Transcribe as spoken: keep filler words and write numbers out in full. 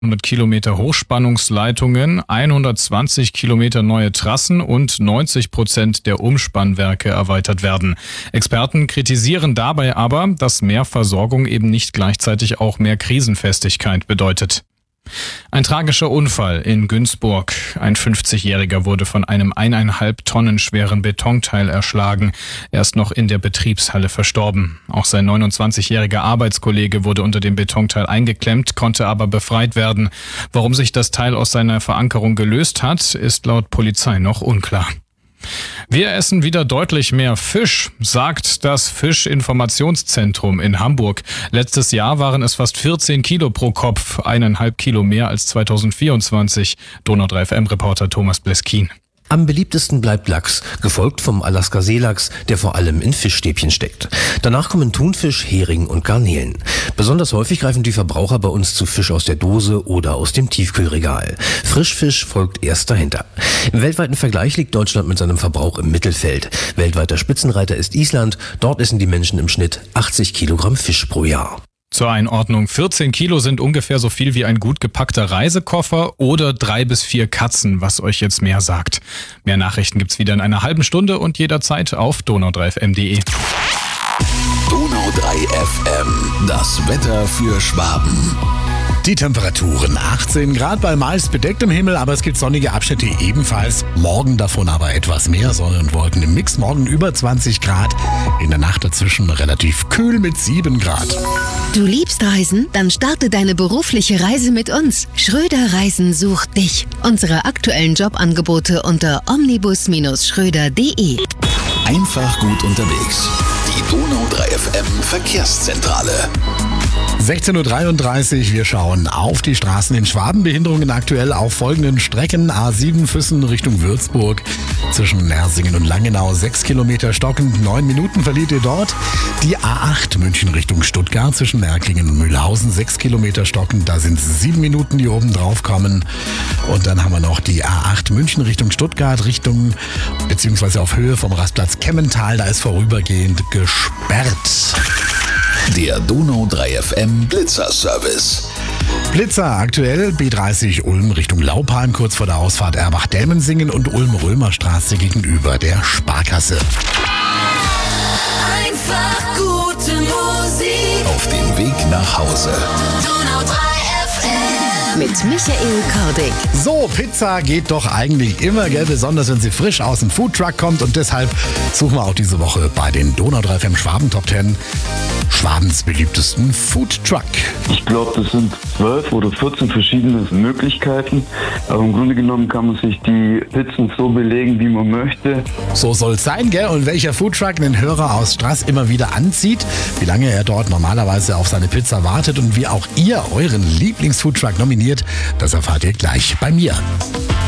hundert Kilometer Hochspannungsleitungen, hundertzwanzig Kilometer neue Trassen und neunzig Prozent der Umspannwerke erweitert werden. Experten kritisieren dabei aber, dass mehr Versorgung eben nicht gleichzeitig auch mehr Krisenfestigkeit bedeutet. Ein tragischer Unfall in Günzburg. Ein fünfzigjähriger wurde von einem eineinhalb Tonnen schweren Betonteil erschlagen. Er ist noch in der Betriebshalle verstorben. Auch sein neunundzwanzigjähriger Arbeitskollege wurde unter dem Betonteil eingeklemmt, konnte aber befreit werden. Warum sich das Teil aus seiner Verankerung gelöst hat, ist laut Polizei noch unklar. Wir essen wieder deutlich mehr Fisch, sagt das Fischinformationszentrum in Hamburg. Letztes Jahr waren es fast vierzehn Kilo pro Kopf, eineinhalb Kilo mehr als zweitausendvierundzwanzig. Donau drei F M-Reporter Thomas Bleskin. Am beliebtesten bleibt Lachs, gefolgt vom Alaska-Seelachs, der vor allem in Fischstäbchen steckt. Danach kommen Thunfisch, Hering und Garnelen. Besonders häufig greifen die Verbraucher bei uns zu Fisch aus der Dose oder aus dem Tiefkühlregal. Frischfisch folgt erst dahinter. Im weltweiten Vergleich liegt Deutschland mit seinem Verbrauch im Mittelfeld. Weltweiter Spitzenreiter ist Island. Dort essen die Menschen im Schnitt achtzig Kilogramm Fisch pro Jahr. Zur Einordnung, vierzehn Kilo sind ungefähr so viel wie ein gut gepackter Reisekoffer oder drei bis vier Katzen, was euch jetzt mehr sagt. Mehr Nachrichten gibt's wieder in einer halben Stunde und jederzeit auf donau drei f m punkt de. Donau drei F M, das Wetter für Schwaben. Die Temperaturen achtzehn Grad, bei meist bedecktem Himmel, aber es gibt sonnige Abschnitte ebenfalls. Morgen davon aber etwas mehr Sonne und Wolken im Mix. Morgen über zwanzig Grad, in der Nacht dazwischen relativ kühl mit sieben Grad. Du liebst Reisen? Dann starte deine berufliche Reise mit uns. Schröder Reisen sucht dich. Unsere aktuellen Jobangebote unter omnibus schröder punkt de. Einfach gut unterwegs. Die Donau drei F M Verkehrszentrale. sechzehn Uhr dreiunddreißig, wir schauen auf die Straßen in Schwaben. Behinderungen aktuell auf folgenden Strecken. A sieben Füssen Richtung Würzburg. Zwischen Nersingen und Langenau sechs Kilometer stockend, neun Minuten verliert ihr dort. Die A acht München Richtung Stuttgart zwischen Erklingen und Mühlhausen sechs Kilometer stockend. Da sind es sieben Minuten, die oben drauf kommen. Und dann haben wir noch die A acht München Richtung Stuttgart, Richtung beziehungsweise auf Höhe vom Rastplatz Kemmental. Da ist vorübergehend gesperrt. Der Donau drei F M Blitzer-Service. Blitzer aktuell B dreißig Ulm Richtung Laupheim, kurz vor der Ausfahrt Erbach-Delmensingen und Ulm-Römerstraße gegenüber der Sparkasse. Einfach gute Musik. Auf dem Weg nach Hause. Donau drei F M. Mit Michael Kordig. So, Pizza geht doch eigentlich immer, gell? Besonders wenn sie frisch aus dem Foodtruck kommt. Und deshalb suchen wir auch diese Woche bei den Donau drei F M Schwaben Top Ten Schwabens beliebtesten Foodtruck. Ich glaube, das sind zwölf oder vierzehn verschiedene Möglichkeiten. Aber im Grunde genommen kann man sich die Pizzen so belegen, wie man möchte. So soll es sein, gell? Und welcher Foodtruck den Hörer aus Straß immer wieder anzieht, wie lange er dort normalerweise auf seine Pizza wartet und wie auch ihr euren Lieblingsfoodtruck nominiert, das erfahrt ihr gleich bei mir.